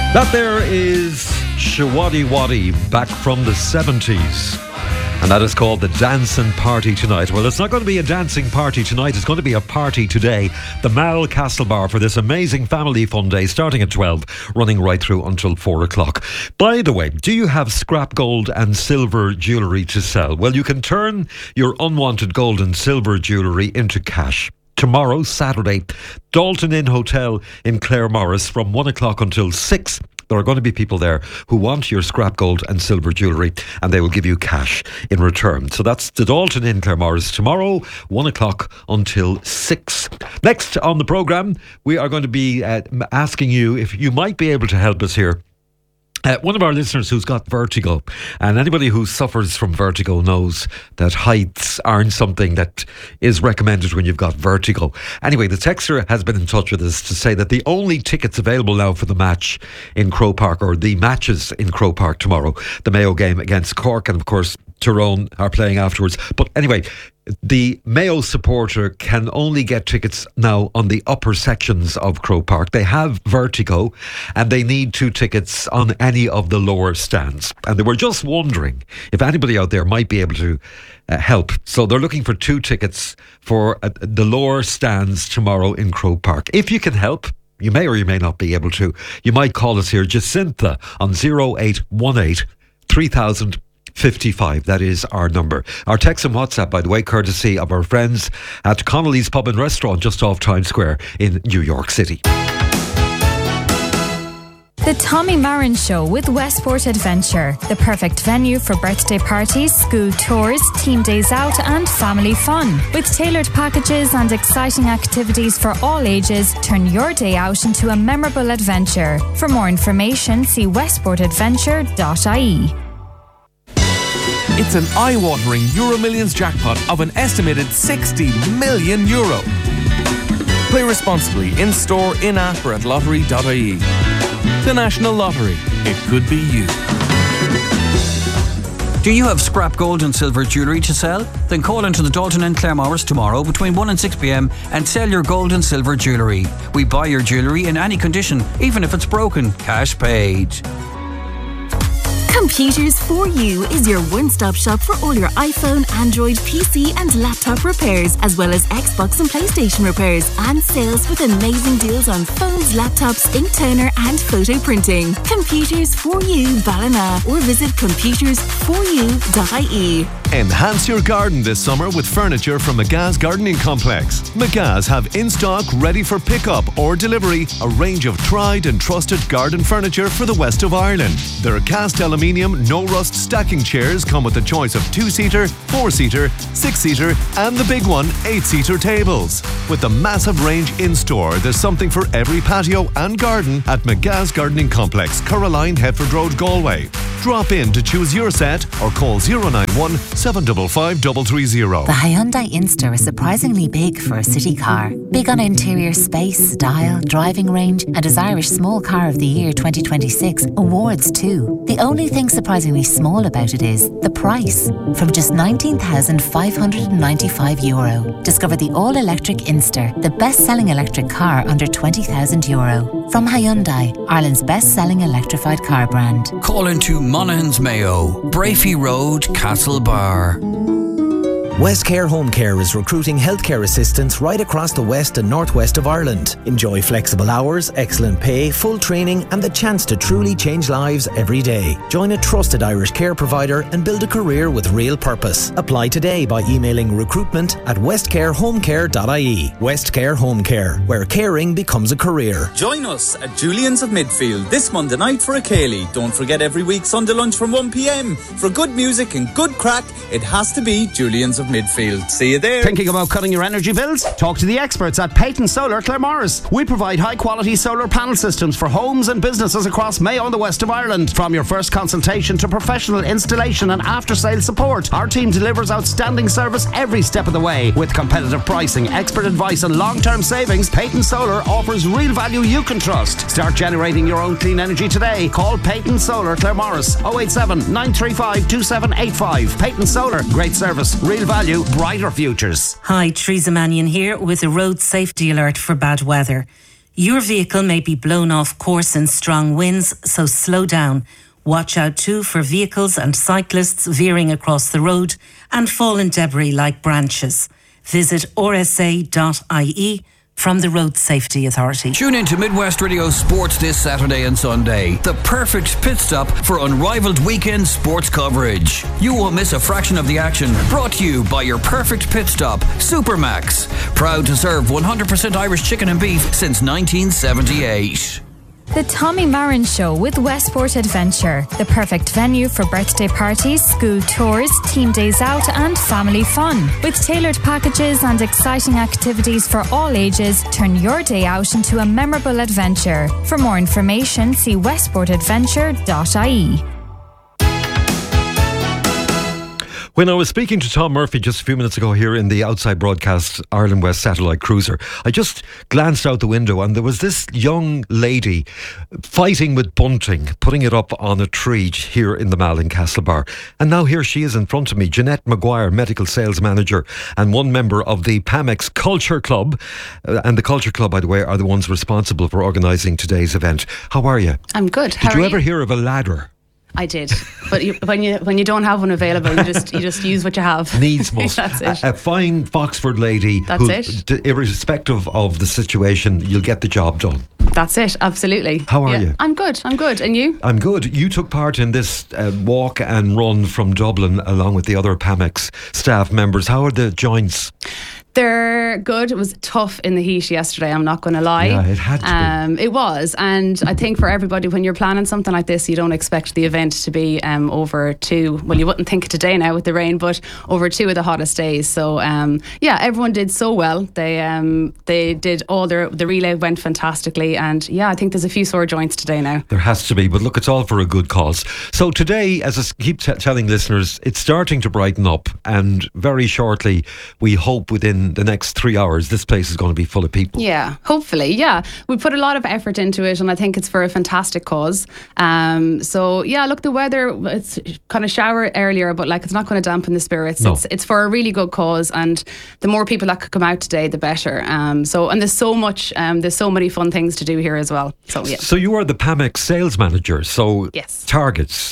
That there is Shawadi Wadi, back from the 70s. And that is called the Dancing Party Tonight. Well, it's not going to be a dancing party tonight. It's going to be a party today. The Mal Castle Bar for this amazing family fun day, starting at 12, running right through until 4 o'clock. By the way, do you have scrap gold and silver jewellery to sell? Well, you can turn your unwanted gold and silver jewellery into cash. Tomorrow, Saturday, Dalton Inn Hotel in Claremorris from 1 o'clock until 6. There are going to be people there who want your scrap gold and silver jewellery, and they will give you cash in return. So that's the Dalton Inn Claremorris tomorrow, 1 o'clock until 6. Next on the programme, we are going to be asking you if you might be able to help us here. One of our listeners who's got vertigo, and anybody who suffers from vertigo knows that heights aren't something that is recommended when you've got vertigo. Anyway, the texter has been in touch with us to say that the only tickets available now for the match in Croke Park, or the matches in Croke Park tomorrow, the Mayo game against Cork, and of course Tyrone are playing afterwards. But anyway, the Mayo supporter can only get tickets now on the upper sections of Croke Park. They have vertigo and they need 2 tickets on any of the lower stands. And they were just wondering if anybody out there might be able to help. So they're looking for 2 tickets for the lower stands tomorrow in Croke Park. If you can help, you may or you may not be able to. You might call us here, Jacinta, on 0818 3000 55. That is our number. Our text and WhatsApp, by the way, courtesy of our friends at Connolly's Pub and Restaurant just off Times Square in New York City. The Tommy Marin Show with Westport Adventure, the perfect venue for birthday parties, school tours, team days out and family fun. With tailored packages and exciting activities for all ages, turn your day out into a memorable adventure. For more information, see westportadventure.ie. It's an eye-watering Euro Millions jackpot of an estimated €60 million. Play responsibly in-store, in-app or at lottery.ie. The National Lottery. It could be you. Do you have scrap gold and silver jewellery to sell? Then call into the Dalton Inn Claremorris tomorrow between 1 and 6 p.m. and sell your gold and silver jewellery. We buy your jewellery in any condition, even if it's broken. Cash paid. Computers for You is your one-stop shop for all your iPhone, Android, PC and laptop repairs, as well as Xbox and PlayStation repairs and sales with amazing deals on phones, laptops, ink toner and photo printing. Computers for You Ballina, or visit computersforyou.ie. Enhance your garden this summer with furniture from McGah's Gardening Complex. McGah's have in stock, ready for pickup or delivery, a range of tried and trusted garden furniture for the west of Ireland. Their cast aluminium, no rust stacking chairs come with a choice of 2-seater, 4-seater, 6-seater and the big one, 8-seater tables. With the massive range in store, there's something for every patio and garden at McGah's Gardening Complex, Caroline, Hetford Road, Galway. Drop in to choose your set or call 091 755 330. The Hyundai Inster is surprisingly big for a city car. Big on interior space, style, driving range, and as Irish Small Car of the Year 2026 awards too. The only thing surprisingly small about it is the price. From just €19,595. Discover the all-electric Inster, the best-selling electric car under €20,000. From Hyundai, Ireland's best-selling electrified car brand. Call into Monaghan's Mayo, Brafey Road, Castlebar. Westcare Home Care is recruiting healthcare assistants right across the west and northwest of Ireland. Enjoy flexible hours, excellent pay, full training and the chance to truly change lives every day. Join a trusted Irish care provider and build a career with real purpose. Apply today by emailing recruitment@westcarehomecare.ie. Westcare Home Care, where caring becomes a career. Join us at Julian's of Midfield this Monday night for a Ceilidh. Don't forget every week Sunday lunch from 1 p.m. For good music and good crack, it has to be Julian's of Midfield. See you there. Thinking about cutting your energy bills? Talk to the experts at Peyton Solar Claremorris. We provide high quality solar panel systems for homes and businesses across Mayo and the west of Ireland. From your first consultation to professional installation and after sales support, our team delivers outstanding service every step of the way. With competitive pricing, expert advice and long-term savings, Peyton Solar offers real value you can trust. Start generating your own clean energy today. Call Peyton Solar Claremorris 087 935 2785. Peyton Solar, great service, real value, brighter futures. Hi, Teresa Mannion here with a road safety alert for bad weather. Your vehicle may be blown off course in strong winds, so slow down. Watch out too for vehicles and cyclists veering across the road and fallen debris like branches. Visit rsa.ie from the Road Safety Authority. Tune in to Midwest Radio Sports this Saturday and Sunday. The perfect pit stop for unrivaled weekend sports coverage. You won't miss a fraction of the action. Brought to you by your perfect pit stop, Supermax. Proud to serve 100% Irish chicken and beef since 1978. The Tommy Marin Show with Westport Adventure, the perfect venue for birthday parties, school tours, team days out and family fun. With tailored packages and exciting activities for all ages, turn your day out into a memorable adventure. For more information, see westportadventure.ie. When I was speaking to Tom Murphy just a few minutes ago here in the Outside Broadcast Ireland West Satellite Cruiser, I just glanced out the window and there was this young lady fighting with bunting, putting it up on a tree here in the Mall in Castlebar. And now here she is in front of me, Jeanette Maguire, Medical Sales Manager and one member of the PAMEX Culture Club. And the Culture Club, by the way, are the ones responsible for organising today's event. How are you? I'm good. Did you ever hear of a ladder? I did, but when you don't have one available, you just use what you have. Needs must. That's it. A fine Foxford lady. That's it. Irrespective of the situation, you'll get the job done. That's it. Absolutely. How are you? I'm good. And you? I'm good. You took part in this walk and run from Dublin along with the other PAMEX staff members. How are the joints? They're good. It was tough in the heat yesterday, I'm not going to lie. Yeah, it had to be. It was. And I think for everybody, when you're planning something like this, you don't expect the event to be over two, well, you wouldn't think it today now with the rain, but over two of the hottest days. So, everyone did so well. They did all the relay went fantastically. And I think there's a few sore joints today now. There has to be, but look, it's all for a good cause. So today, as I keep telling listeners, it's starting to brighten up, and very shortly, we hope within the next 3 hours, this place is going to be full of people. Yeah, hopefully, yeah. We put a lot of effort into it, and I think it's for a fantastic cause. Look, the weather, it's kind of shower earlier, but it's not going to dampen the spirits. No. It's for a really good cause, and the more people that could come out today, the better. And there's so much, there's so many fun things to do here as well. So yeah. So you are the PAMEX sales manager. So yes. Targets,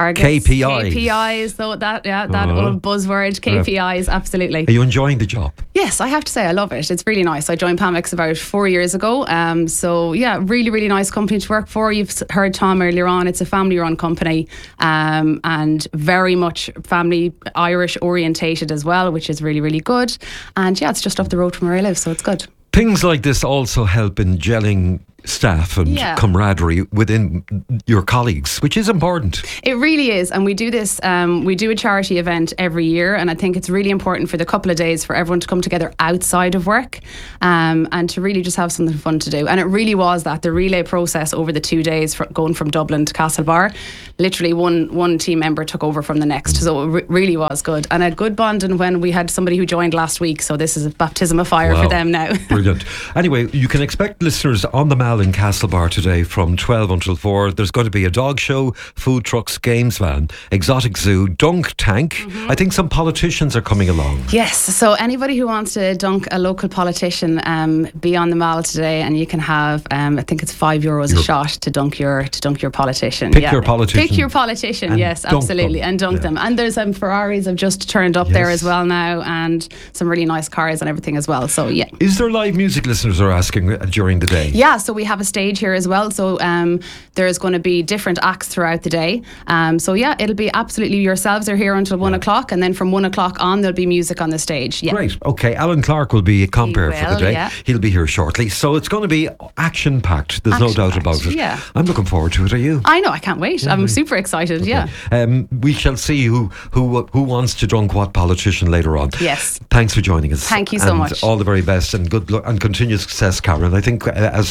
KPIs, so that old buzzword, KPIs, absolutely. Are you enjoying the job? Yes, I have to say I love it. It's really nice. I joined PAMEX about 4 years ago. Really, really nice company to work for. You've heard Tom earlier on. It's a family-run company and very much family Irish orientated as well, which is really, really good. And it's just up the road from where I live, so it's good. Things like this also help in gelling staff and camaraderie within your colleagues, which is important. It really is. And we do this, we do a charity event every year, and I think it's really important for the couple of days for everyone to come together outside of work and to really just have something fun to do. And it really was that, the relay process over the 2 days going from Dublin to Castlebar, literally one team member took over from the next. So it really was good. And I had good bonding when we had somebody who joined last week, so this is a baptism of fire for them now. Brilliant. Anyway, you can expect listeners on the Mall in Castlebar today from 12 until 4. There's going to be a dog show, food trucks, games van, exotic zoo, dunk tank. Mm-hmm. I think some politicians are coming along. Yes, so anybody who wants to dunk a local politician, be on the Mall today, and you can have I think it's €5 a shot to dunk your politician. Pick your politician. Pick your politician, yes, absolutely, and dunk them. And there's Ferraris have just turned up there as well now, and some really nice cars and everything as well. So yeah. Is there live music, listeners are asking, during the day? Yeah, so we have a stage here as well, so there's going to be different acts throughout the day, it'll be absolutely, yourselves are here until 1 o'clock, and then from 1 o'clock on there'll be music on the stage. Great. Okay, Alan Clark will be a compere for the day. He'll be here shortly, so it's going to be action packed, there's no doubt about it. I'm looking forward to it. Are you? I know, I can't wait. I'm super excited. We shall see who wants to dunk what politician later on. Yes. Thanks for joining us. Thank you so much. All the very best and good luck and continued success, Karen. I think as salesman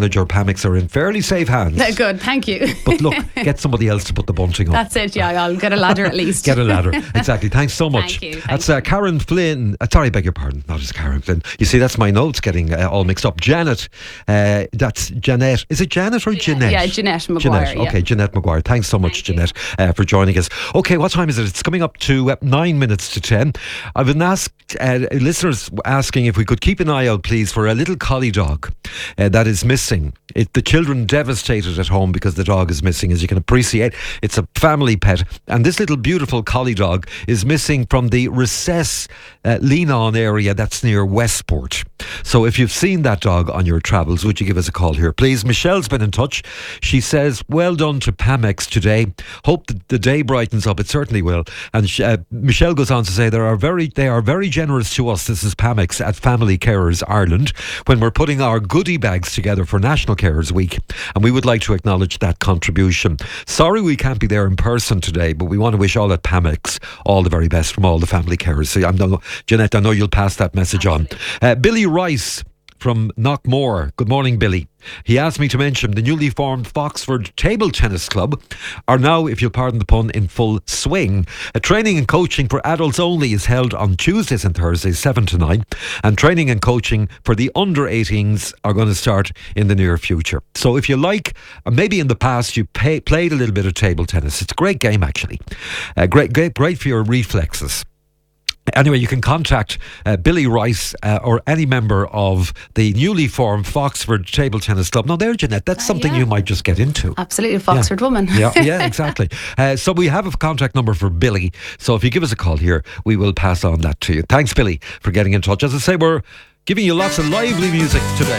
manager, Pamix, are in fairly safe hands. Good, thank you. But look, get somebody else to put the bunting up. That's it, yeah, I'll get a ladder at least. Get a ladder, exactly. Thanks so much. Thank you. That's Karen Flynn. Sorry, beg your pardon, not as Karen Flynn. You see, that's my notes getting all mixed up. Janet, that's Jeanette. Is it Janet or Jeanette? Yeah, Jeanette McGuire. Jeanette, okay, Jeanette McGuire. Thanks so much, Jeanette, for joining us. Okay, what time is it? It's coming up to 9 minutes to 10. I've been asked, listeners asking if we could keep an eye out, please, for a little collie dog that is missing. The children devastated at home because the dog is missing, as you can appreciate. It's a family pet, and this little beautiful collie dog is missing from the Recess Lean-On area that's near Westport. So if you've seen that dog on your travels, would you give us a call here, please? Michelle's been in touch. She says, well done to Pamex today. Hope that the day brightens up. It certainly will. And Michelle goes on to say they are very generous to us. This is Pamex at Family Carers Ireland, when we're putting our goodie bags together for National Carers Week, and we would like to acknowledge that contribution. Sorry we can't be there in person today, but we want to wish all at Pamex all the very best from all the family carers. So Jeanette, I know you'll pass that message on. Billy Rice from Knockmore. Good morning, Billy. He asked me to mention the newly formed Foxford Table Tennis Club are now, if you'll pardon the pun, in full swing. Training and coaching for adults only is held on Tuesdays and Thursdays 7 to 9, and training and coaching for the under 18s are going to start in the near future. So if you like, maybe in the past you played a little bit of table tennis, it's a great game actually. Great for your reflexes. Anyway, you can contact Billy Rice or any member of the newly formed Foxford Table Tennis Club. Now there, Jeanette, that's something you might just get into. Absolutely, Foxford woman. Yeah, exactly. So we have a contact number for Billy. So if you give us a call here, we will pass on that to you. Thanks, Billy, for getting in touch. As I say, we're giving you lots of lively music today.